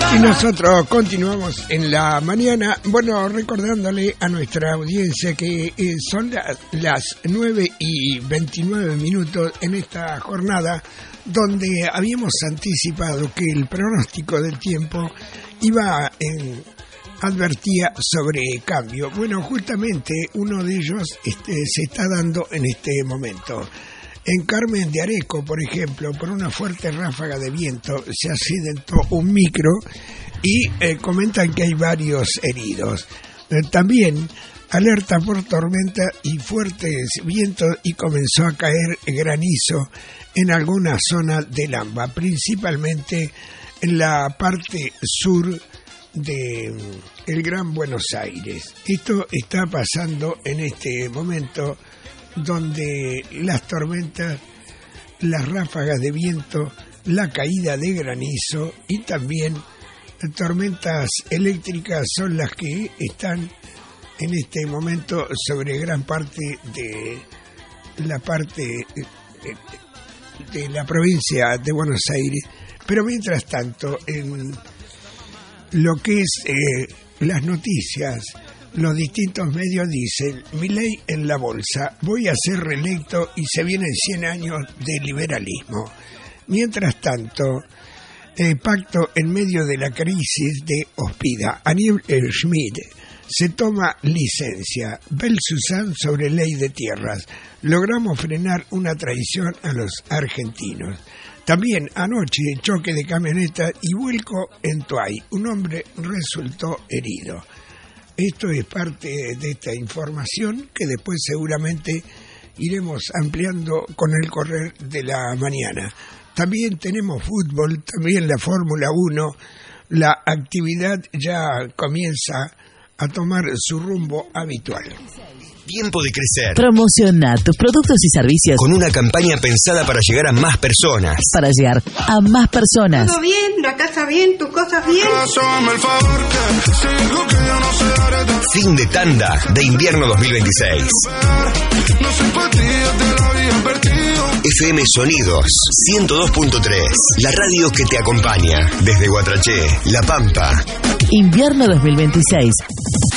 Y nosotros continuamos en la mañana, bueno, recordándole a nuestra audiencia que son las 9:29 en esta jornada, donde habíamos anticipado que el pronóstico del tiempo advertía sobre cambio. Bueno, justamente uno de ellos se está dando en este momento. En Carmen de Areco, por ejemplo, por una fuerte ráfaga de viento, se accidentó un micro y comentan que hay varios heridos. También alerta por tormenta y fuertes vientos y comenzó a caer granizo en alguna zona del AMBA, principalmente en la parte sur de el Gran Buenos Aires. Esto está pasando en este momento, donde las tormentas, las ráfagas de viento, la caída de granizo y también tormentas eléctricas son las que están en este momento sobre gran parte de la provincia de Buenos Aires. Pero mientras tanto, en lo que es las noticias, los distintos medios dicen: Milei en la bolsa, voy a ser reelecto y se vienen 100 años de liberalismo. Mientras tanto, pacto en medio de la crisis de Ospida. Aniel Schmidt se toma licencia. Belsusán sobre ley de tierras. Logramos frenar una traición a los argentinos. También anoche choque de camioneta y vuelco en Tuay. Un hombre resultó herido. Esto es parte de esta información que después seguramente iremos ampliando con el correr de la mañana. También tenemos fútbol, también la Fórmula 1. La actividad ya comienza a tomar su rumbo habitual. Tiempo de crecer. Promociona tus productos y servicios con una campaña pensada para llegar a más personas. Para llegar a más personas. ¿Todo bien? ¿La casa bien? ¿Tus cosas bien? Fin de tanda de invierno 2026. FM Sonidos 102.3. La radio que te acompaña desde Guatraché, La Pampa. Invierno 2026.